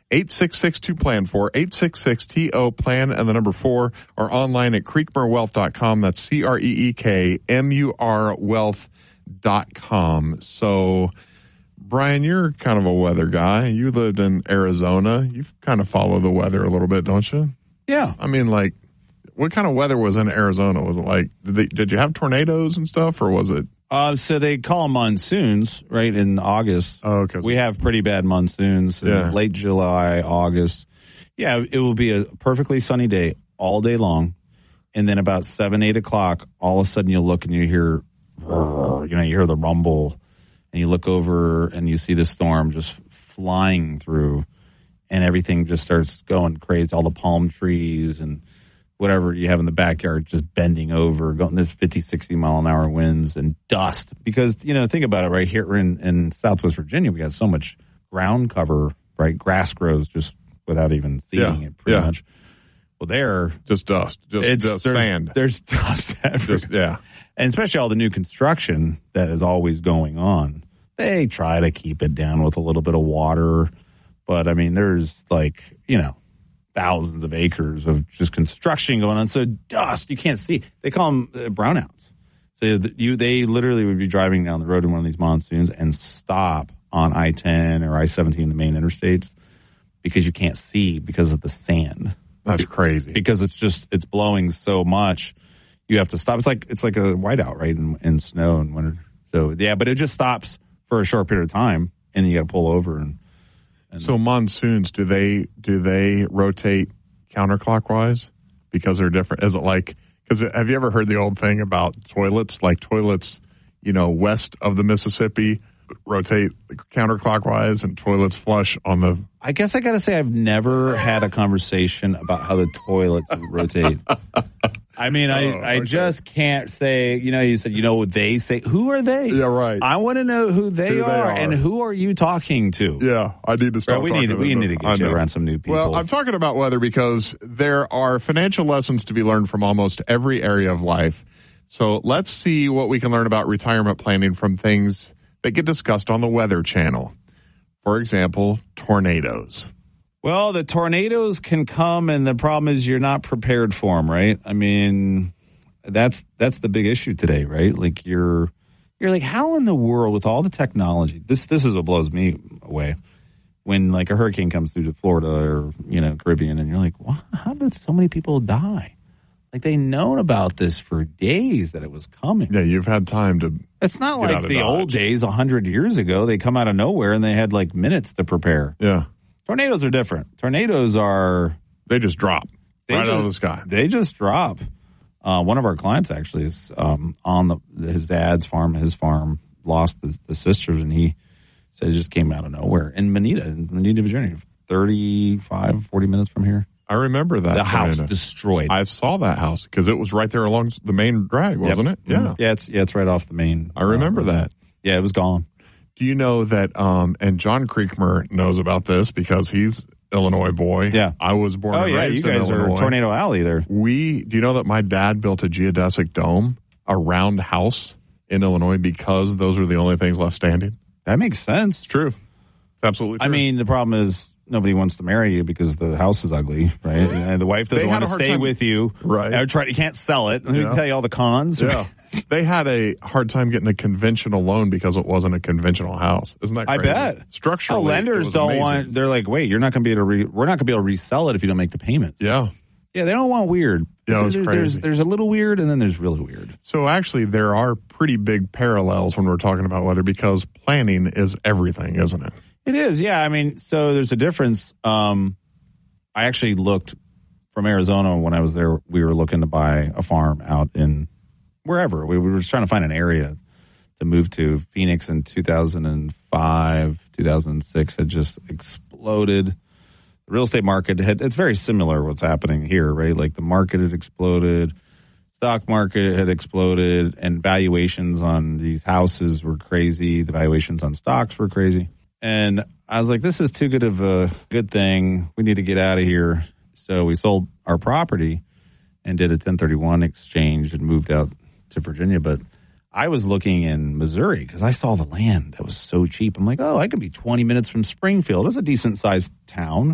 866-2-PLAN-4, 866-TO-PLAN, and the number 4, or online at creekmurwealth.com. That's CREEKMUR wealth.com. So, Brian, you're kind of a weather guy. You lived in Arizona. You kind of follow the weather a little bit, don't you? Yeah. I mean, like, what kind of weather was in Arizona? Was it like, did you have tornadoes and stuff, or was it? So they call them monsoons, right, in August. Oh, okay. We have pretty bad monsoons in late July, August. Yeah, it will be a perfectly sunny day all day long. And then about 7, 8 o'clock, all of a sudden you'll look and you hear, you hear the rumble. And you look over and you see the storm just flying through. And everything just starts going crazy. All the palm trees and whatever you have in the backyard just bending over, going there's 50, 60 mile an hour winds and dust. Because, think about it, right here in Southwest Virginia, we got so much ground cover, right? Grass grows just without even seeding it pretty much. Well, there. Just dust. Just sand. There's dust everywhere. And especially all the new construction that is always going on. They try to keep it down with a little bit of water. But, I mean, there's thousands of acres of just construction going on. So dust, you can't see. They call them brownouts. So they literally would be driving down the road in one of these monsoons and stop on I-10 or I-17, the main interstates, because you can't see because of the sand. That's crazy. Because it's blowing so much, you have to stop. It's like a whiteout, right, in snow and winter. So, yeah, but it just stops for a short period of time, and then you got to pull over and so monsoons, do they rotate counterclockwise because they're different? Is it like, because have you ever heard the old thing about toilets? Like toilets, west of the Mississippi rotate counterclockwise and toilets flush on the... I guess I got to say I've never had a conversation about how the toilets rotate. I mean, I just can't say, you said, they say, who are they? Yeah, right. I want to know who they are and who are you talking to? Yeah, I need to start talking to them. We need to get you around some new people. Well, I'm talking about weather because there are financial lessons to be learned from almost every area of life. So let's see what we can learn about retirement planning from things that get discussed on the Weather Channel. For example, tornadoes. Well, the tornadoes can come, and the problem is you're not prepared for them, right? I mean, that's the big issue today, right? Like you're like, how in the world with all the technology? This is what blows me away. When like a hurricane comes through to Florida or Caribbean, and you're like, wow, how did so many people die? Like they known about this for days that it was coming. Yeah, you've had time to. It's not like the old days 100 years ago. They come out of nowhere and they had like minutes to prepare. Yeah. Tornadoes are different. Tornadoes are... They just drop out of the sky. They just drop. One of our clients actually is on his dad's farm. His farm lost the sisters, and he said it just came out of nowhere. In Manita, Virginia, 35, 40 minutes from here. I remember that. The house destroyed. I saw that house because it was right there along the main drag, wasn't it? Yeah. Yeah, it's right off the main. I remember that. Yeah, it was gone. Do you know that, and John Creekmer knows about this because he's Illinois boy. Yeah. I was born and raised in Illinois. You guys are Tornado Alley there. Do you know that my dad built a geodesic dome, a round house in Illinois because those are the only things left standing? That makes sense. It's true. It's absolutely true. I mean, the problem is nobody wants to marry you because the house is ugly, right? And the wife doesn't want to stay with you. Right. You can't sell it. Let me tell you all the cons. Yeah. They had a hard time getting a conventional loan because it wasn't a conventional house. Isn't that crazy? I bet. Structurally, lenders don't want. They're like, wait, you're not going to be able to. We're not going to be able to resell it if you don't make the payments. Yeah. Yeah, they don't want weird. Yeah, it's crazy. There's a little weird, and then there's really weird. So actually, there are pretty big parallels when we're talking about weather because planning is everything, isn't it? It is, yeah. I mean, so there's a difference. I actually looked from Arizona when I was there. We were looking to buy a farm out in wherever. We were just trying to find an area to move to. Phoenix in 2005, 2006 had just exploded. The real estate market it's very similar to what's happening here, right? Like the market had exploded, stock market had exploded, and valuations on these houses were crazy. The valuations on stocks were crazy. And I was like, this is too good of a good thing. We need to get out of here. So we sold our property and did a 1031 exchange and moved out to Virginia. But I was looking in Missouri because I saw the land that was so cheap. I'm like, I could be 20 minutes from Springfield. It's a decent-sized town.